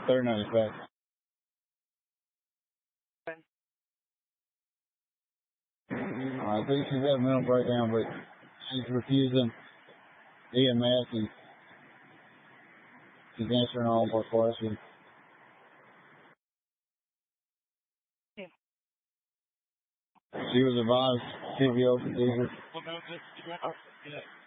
395. I think she's had a mental breakdown, but she's refusing EMS and she's answering all of our questions. Yeah. She was advised CVO procedure. What about this?